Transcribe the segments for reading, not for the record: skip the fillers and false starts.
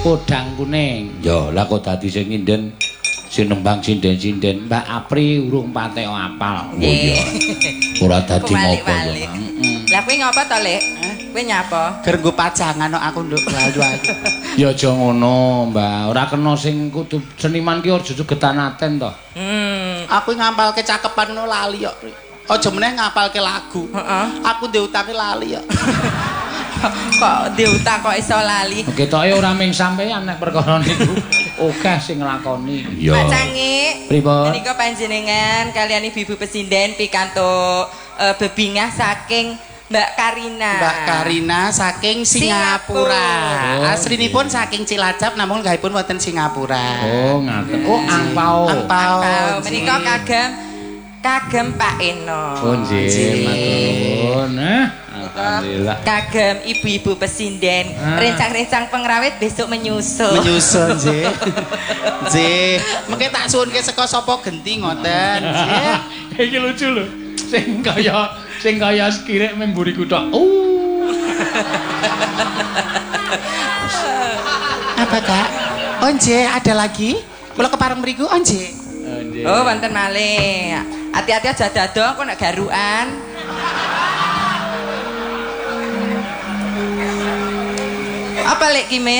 Kodang kuning. Ya, lah kok dadi sing nginden sing nembang sinden-sinden Mbak Apri urung pateo apal. Oh iya. Ora dadi ngopo ya. Lah kowe ngapa to, Lek? Kowe nyapa? Ger nggo pajangan kok aku nduk ayu-ayu. Ya aja ngono, Mbak. Ora kena sing kudu seniman ki aja getan aten to. Aku ngampalke cakepan ngono lali kok. Aja meneh ngapalke lagu. Aku ndek utange lali kok. Kok diutang kok iso lali. Ketoke ora ming sampeyan nek perkara niku. Akeh sing nglakoni. Pak Cangik. Pripun? Menika panjenengan kalian ibu-ibu pesinden pikantuk bebingah saking Mbak Karina. Mbak Karina saking Singapura. Aslinipun saking Cilacap namun gaipun wonten Singapura. Oh, ngaten. Oh, angpau. Angpau. Menika kagem Pak Eno. Oh, nggih, matur nuwun. Alhamdulillah. Kagem ibu-ibu pesinden, rencang-rencang pengrawit besok menyusul. Menyusul, nggih. Nggih. Mengke tak suwunke saka sapa genti ngoten, nggih. Iki lucu lho. Sing kaya skirik memburiku tok. Apa, Kak? Oh, nggih, ada lagi? Kula kepareng mriku, oh, nggih. Oh, wonten malih. Hati-hati aja dadong kok nek garukan. Apa Lek Kimin?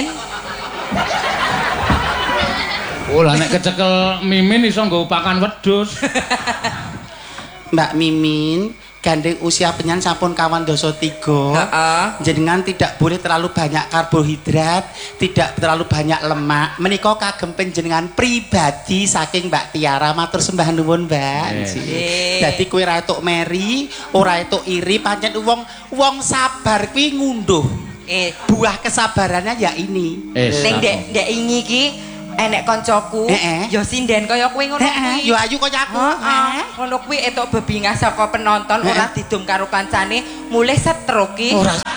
Oh, lah nek kecekel Mimin iso nggo pakan wedhus. Mbak Mimin, gandeng usia penyan sampun kawan doso 3. Jenengan tidak boleh terlalu banyak karbohidrat, tidak terlalu banyak lemak. Menika kagem panjenengan pribadi saking Mbak Tiara, matur sembah nuwun, Mbak. Dadi kowe ora entuk meri, ora entuk iri, pancen wong sabar kuwi ngunduh. Buah kesabarannya ya ini. Ning ndek ingi ki enek koncoku ya sinden kaya kowe ngono kuwi. Ya ayu kaya aku. Ngono kuwi entuk bebingah saka penonton ora didum karo kancane mulih stroke ki.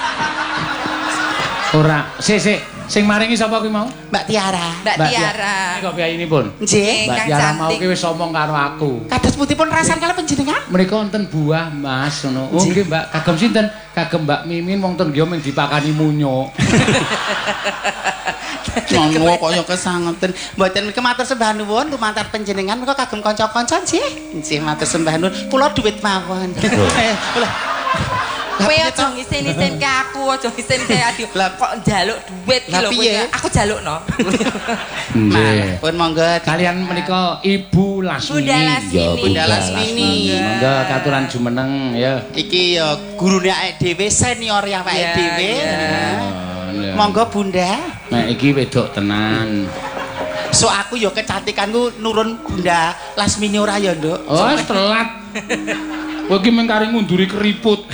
Ora. Sing maringi sapa kuwi mau? Mbak Tiara. Mbak Tiara. Kok piyayinipun? Nggih, Mbak Tiara mau ki wis omong karo aku. Kados putipun rasane kala panjenengan? Menika wonten buah, Mas, ngono. Oh nggih, Mbak. Kagem sinten? Kagem Mbak Mimin wong ten nggih mung dipakani munyuk. Ngono kaya kesangeten. Mboten menika matur sembah nuwun lumantar panjenengan menika kagem kanca-kanca nggih. Nggih matur sembah nuwun. Kula dhuwit mawon. Kowe aja ngisen-ngisen ke aku, aja ngisen-ngisen adi. Kok njaluk dhuwit ki lho kowe. Aku njalukno. Nggih. Pun monggo kalian menika Ibu Lasmini. Bunda Lasmini. Monggo katuran jumeneng ya. Iki ya gurune awake dhewe, senior ya awake dhewe. Monggo Bunda. Nek iki wedok tenan. So aku ya kecantikanku nurun Bunda Lasmini ora ya, Nduk. Oh, telat. Kowe iki mengkari ngunduri keriput.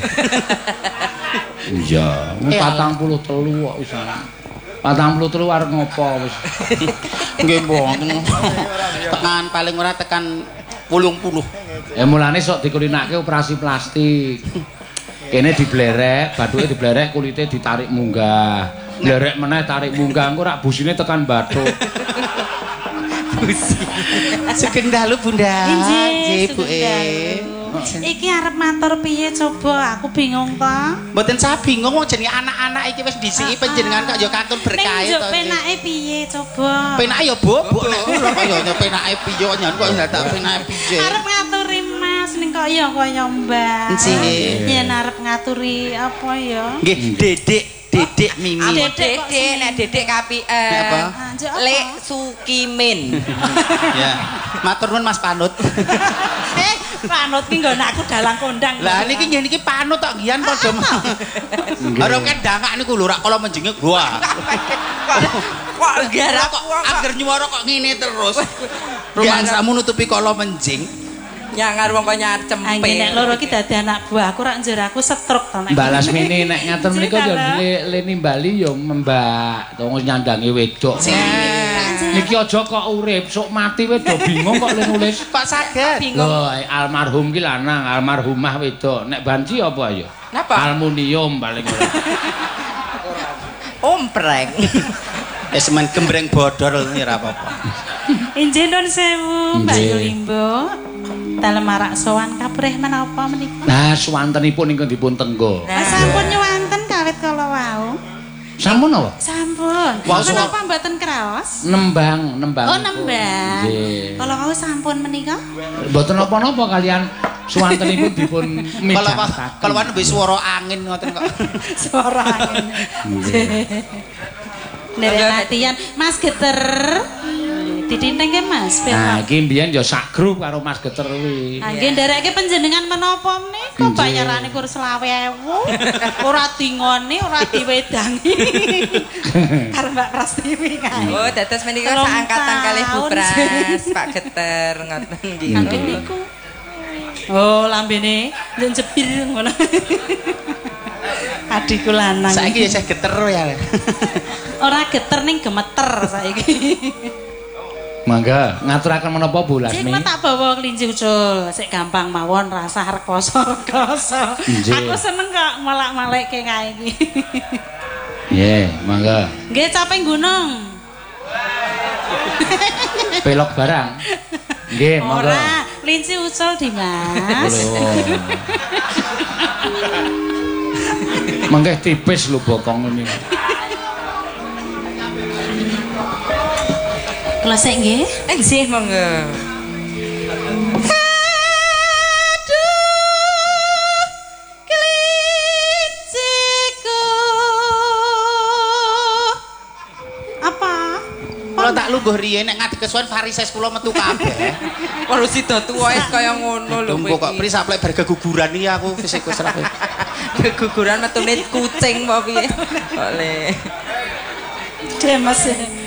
Iya, 43 kok wis. 43 arep ngopo wis. Nggih mboten. Tekan paling ora tekan 80. Ya mulane sok dikulinake operasi plastik. Kene diblerek, bathuke diblerek, kulite ditarik munggah. Blerek meneh tarik munggah, engko rak busine tekan bathuk. Busi. Sugeng dalu Bunda. Nggih, Bu. Iki arep matur piye coba aku bingung to. Mboten saya bingung wong jenenge anak-anak iki wis disiki panjenengan kok ya katun berkah to. Nek penake piye coba? Penake ya bobok nek kula kaya penake piye kok nyen kok tak penake piye. Arep ngaturi Mas ning kaya Mbak. Nggih. Yen arep ngaturi apa ya? Nggih, Dedek Mimi. Dedek nek Dedek KPN. Apa? Lek Sukimin. Ya. Matur nuwun Mas Panut. Panut ki nggon aku dalang kondang. Lah niki nggih niki panut tok ngian padha. Ora kendangak niku lho rak kala menjenge gua. Kok garap kok anger nyuwara kok ngene terus. Rumangsamu nutupi kala menjing. Nyangar wong kok nyar cempe. Nek loro ki dadi anak buah aku rak njur aku stroke to nek. Mbak Lasmini nek ngaten menika ya Leni Bali ya Mbak to nyandangi wedok. Niki aja kok urip, sok mati wis do bingung kok le nulis. Kok saged? Lho, almarhum ki lanang, almarhumah wedok. Nek banci apa ya? Napa? Aluminium paling ora. Ompreng. Semen gembreng bodor ora apa-apa. Injih nuwun sewu, Mbak Yulimbo. Dalem marak sowan kaprih menapa menika? Nah, swantenipun ingkang dipun tenggo. Sampun nyuwanten kawit kala wau. Sampun apa? Sampun. Menapa mboten kraos? Nembang. Oh, nembang. Nggih. Kalau wau sampun menika? Mboten napa-napa kalian suwantenipun dipun mijataken. Kalau nembe swara angin ngoten kok. Swara angin. Nderek Tian, Mas Geter. Ditintengke Mas. Nah, iki mbiyen ya sak grup karo Mas Geter kuwi. Ha nggih ndereke panjenengan menapa menika bayarane kur 20.000. Ora dingoni, ora diwedangi. Karo Mbak Prastiwi kae. Oh, dados menika saangkatan kalih Bu Pras, Pak Geter ngoten nggih. Kanthi niku. Oh, lambene njebir ngono. Adikku lanang. Saiki ya saya geter ya. Ora geter ning gemeter saiki. Mangga, ngaturaken menapa Bu Lasmi? Sing tak bawa kelinci ucul, sik gampang mawon rasa rekoso-rekoso. Aku seneng kok malak-malekke kae iki. Nggih, mangga. Nggih caping gunung. Pelok barang. Nggih, mangga. Ora, kelinci ucul Dimas. Mangga tipis lho bokong ini. Kalau sik nggih? Nggih, monggo. Kalau tak lungguh riyen nek ngadeg kesuwen varises kula metu kabeh. Kalau sida tuwa kaya ngono lho. Dumpo kok pri saplek bar keguguran iki aku fisik wis ra. Keguguran metune kucing apa piye? Oleh. Demes.